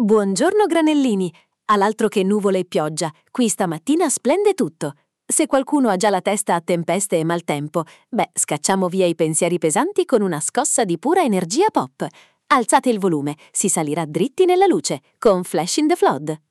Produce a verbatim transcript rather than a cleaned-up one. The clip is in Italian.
Buongiorno granellini, all'altro che nuvole e pioggia, qui stamattina splende tutto. Se qualcuno ha già la testa a tempeste e maltempo, beh, scacciamo via i pensieri pesanti con una scossa di pura energia pop. Alzate il volume, si salirà dritti nella luce, con Flash in the Flood.